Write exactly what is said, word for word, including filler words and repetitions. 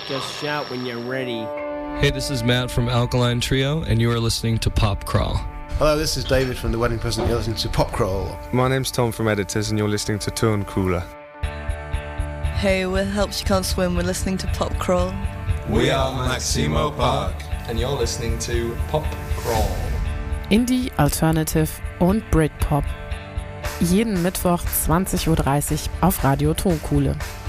Just shout when you're ready. Hey, this is Matt from Alkaline Trio, and you are listening to Pop Crawl. Hello, this is David from The Wedding Present. You're listening to Pop Crawl. My name's Tom from Editors, and you're listening to Tone Cooler. Hey, we're Helps You Can't Swim. We're listening to Pop Crawl. We are Maximo Park, and you're listening to Pop Crawl. Indie, Alternative und Britpop. Jeden Mittwoch zwanzig Uhr dreißig auf Radio Tonkuhle.